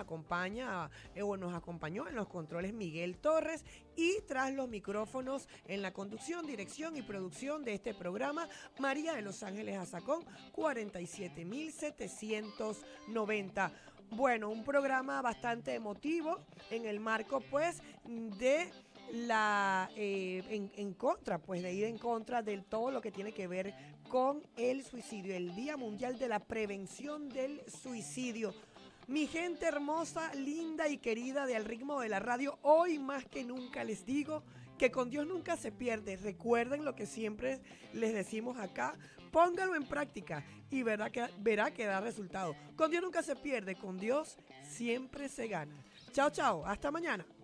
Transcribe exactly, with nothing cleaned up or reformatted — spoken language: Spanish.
acompaña eh, o nos acompañó en los controles Miguel Torres y tras los micrófonos en la conducción, dirección y producción de este programa, María de Los Ángeles Azacón, cuarenta y siete mil setecientos noventa. Bueno, un programa bastante emotivo en el marco pues de la eh, en, en contra, pues de ir en contra de todo lo que tiene que ver con el suicidio, el Día Mundial de la Prevención del Suicidio. Mi gente hermosa, linda y querida de Al Ritmo de la Radio, hoy más que nunca les digo que con Dios nunca se pierde. Recuerden lo que siempre les decimos acá, póngalo en práctica y verá que, verá que da resultado. Con Dios nunca se pierde, con Dios siempre se gana. Chao, chao, hasta mañana.